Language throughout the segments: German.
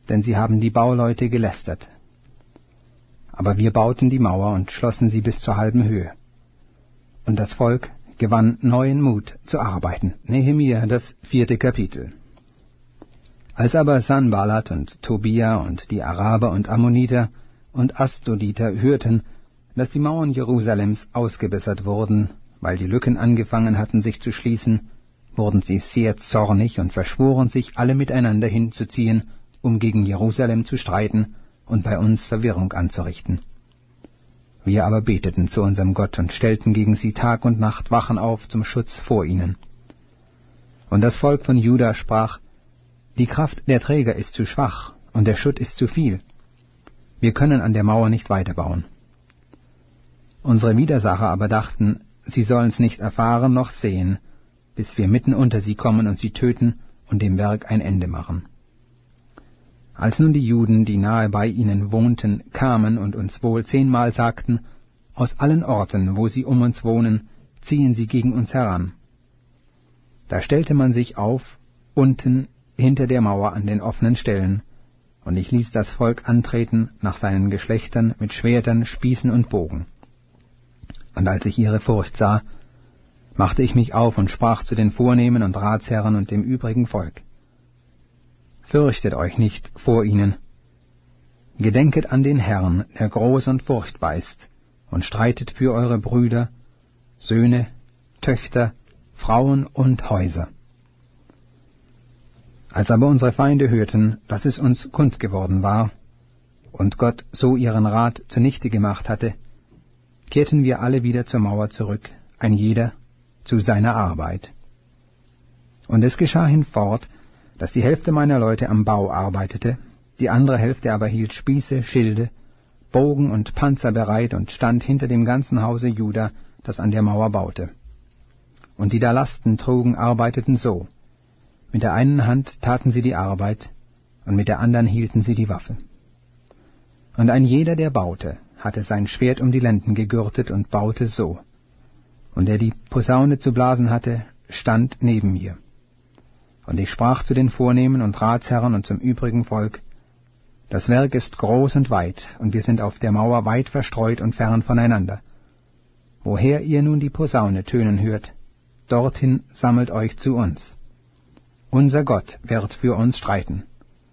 denn sie haben die Bauleute gelästert. Aber wir bauten die Mauer und schlossen sie bis zur halben Höhe. Und das Volk gewann neuen Mut zu arbeiten. Nehemia, das 4. Kapitel. Als aber Sanballat und Tobia und die Araber und Ammoniter und Asdoditer hörten, dass die Mauern Jerusalems ausgebessert wurden, weil die Lücken angefangen hatten, sich zu schließen, wurden sie sehr zornig und verschworen sich, alle miteinander hinzuziehen, um gegen Jerusalem zu streiten und bei uns Verwirrung anzurichten. Wir aber beteten zu unserem Gott und stellten gegen sie Tag und Nacht Wachen auf zum Schutz vor ihnen. Und das Volk von Juda sprach: Die Kraft der Träger ist zu schwach, und der Schutt ist zu viel. Wir können an der Mauer nicht weiterbauen. Unsere Widersacher aber dachten, sie sollen's nicht erfahren noch sehen, bis wir mitten unter sie kommen und sie töten und dem Werk ein Ende machen. Als nun die Juden, die nahe bei ihnen wohnten, kamen und uns wohl 10-mal sagten, aus allen Orten, wo sie um uns wohnen, ziehen sie gegen uns heran. Da stellte man sich auf, unten hinter der Mauer an den offenen Stellen, und ich ließ das Volk antreten nach seinen Geschlechtern mit Schwertern, Spießen und Bogen. Und als ich ihre Furcht sah, machte ich mich auf und sprach zu den Vornehmen und Ratsherren und dem übrigen Volk: Fürchtet euch nicht vor ihnen. Gedenket an den Herrn, der groß und furchtbar ist, und streitet für eure Brüder, Söhne, Töchter, Frauen und Häuser. Als aber unsere Feinde hörten, dass es uns kund geworden war, und Gott so ihren Rat zunichte gemacht hatte, kehrten wir alle wieder zur Mauer zurück, ein jeder zu seiner Arbeit. Und es geschah hinfort, dass die Hälfte meiner Leute am Bau arbeitete, die andere Hälfte aber hielt Spieße, Schilde, Bogen und Panzer bereit und stand hinter dem ganzen Hause Juda, das an der Mauer baute. Und die da Lasten trugen, arbeiteten so: Mit der einen Hand taten sie die Arbeit, und mit der anderen hielten sie die Waffe. Und ein jeder, der baute, hatte sein Schwert um die Lenden gegürtet und baute so. Und der die Posaune zu blasen hatte, stand neben mir. Und ich sprach zu den Vornehmen und Ratsherren und zum übrigen Volk: Das Werk ist groß und weit, und wir sind auf der Mauer weit verstreut und fern voneinander. Woher ihr nun die Posaune tönen hört, dorthin sammelt euch zu uns. Unser Gott wird für uns streiten.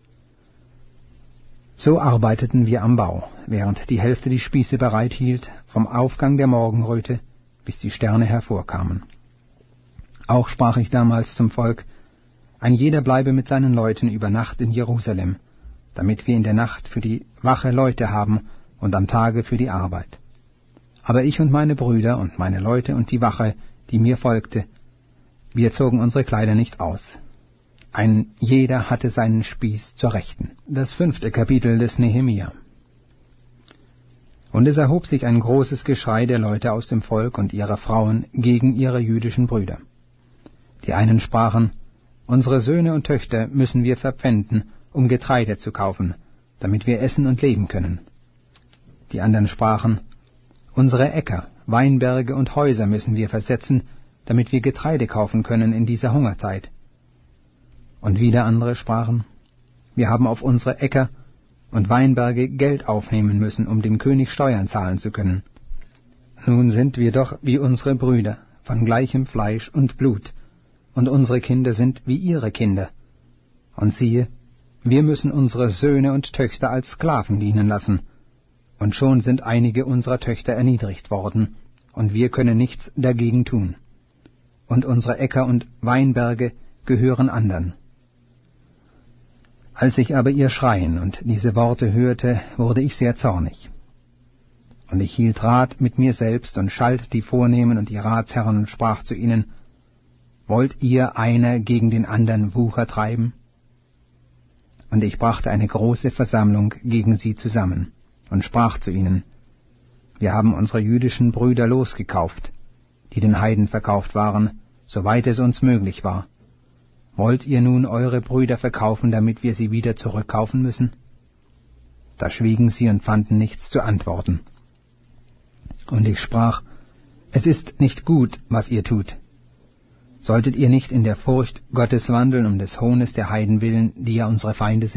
So arbeiteten wir am Bau, während die Hälfte die Spieße bereit hielt, vom Aufgang der Morgenröte, bis die Sterne hervorkamen. Auch sprach ich damals zum Volk: Ein jeder bleibe mit seinen Leuten über Nacht in Jerusalem, damit wir in der Nacht für die Wache Leute haben und am Tage für die Arbeit. Aber ich und meine Brüder und meine Leute und die Wache, die mir folgte, wir zogen unsere Kleider nicht aus. Ein jeder hatte seinen Spieß zur Rechten. Das 5. Kapitel des Nehemia. Und es erhob sich ein großes Geschrei der Leute aus dem Volk und ihrer Frauen gegen ihre jüdischen Brüder. Die einen sprachen: Unsere Söhne und Töchter müssen wir verpfänden, um Getreide zu kaufen, damit wir essen und leben können. Die anderen sprachen: Unsere Äcker, Weinberge und Häuser müssen wir versetzen, damit wir Getreide kaufen können in dieser Hungerzeit. Und wieder andere sprachen: Wir haben auf unsere Äcker und Weinberge Geld aufnehmen müssen, um dem König Steuern zahlen zu können. Nun sind wir doch wie unsere Brüder, von gleichem Fleisch und Blut, und unsere Kinder sind wie ihre Kinder. Und siehe, wir müssen unsere Söhne und Töchter als Sklaven dienen lassen, und schon sind einige unserer Töchter erniedrigt worden, und wir können nichts dagegen tun. Und unsere Äcker und Weinberge gehören andern. Als ich aber ihr Schreien und diese Worte hörte, wurde ich sehr zornig. Und ich hielt Rat mit mir selbst und schalt die Vornehmen und die Ratsherren und sprach zu ihnen: Wollt ihr einer gegen den anderen Wucher treiben? Und ich brachte eine große Versammlung gegen sie zusammen und sprach zu ihnen: Wir haben unsere jüdischen Brüder losgekauft, die den Heiden verkauft waren, soweit es uns möglich war. Wollt ihr nun eure Brüder verkaufen, damit wir sie wieder zurückkaufen müssen? Da schwiegen sie und fanden nichts zu antworten. Und ich sprach: Es ist nicht gut, was ihr tut. Solltet ihr nicht in der Furcht Gottes wandeln, um des Hohnes der Heiden willen, die ja unsere Feinde sind?